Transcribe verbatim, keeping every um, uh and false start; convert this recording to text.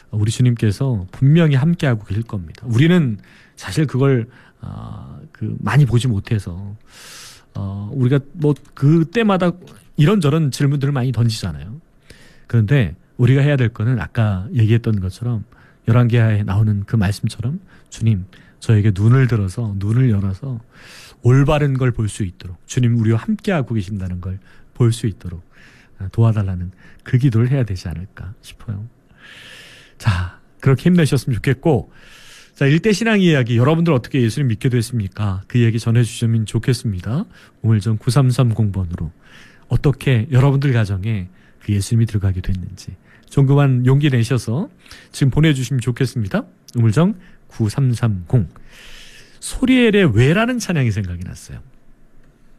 우리 주님께서 분명히 함께하고 계실 겁니다. 우리는 사실 그걸 어, 그 많이 보지 못해서 어, 우리가 뭐 그때마다 이런저런 질문들을 많이 던지잖아요. 그런데 우리가 해야 될 거는 아까 얘기했던 것처럼 열왕기하에 나오는 그 말씀처럼 주님 저에게 눈을 들어서 눈을 열어서 올바른 걸 볼 수 있도록 주님 우리와 함께하고 계신다는 걸 볼 수 있도록 도와달라는 그 기도를 해야 되지 않을까 싶어요. 자, 그렇게 힘내셨으면 좋겠고, 자, 일대 신앙 이야기 여러분들 어떻게 예수님 믿게 됐습니까? 그 얘기 전해주시면 좋겠습니다. 우물정 구삼삼공 번으로 어떻게 여러분들 가정에 그 예수님이 들어가게 됐는지 조금만 용기 내셔서 지금 보내주시면 좋겠습니다. 우물정 구삼삼공. 소리엘의 왜라는 찬양이 생각이 났어요.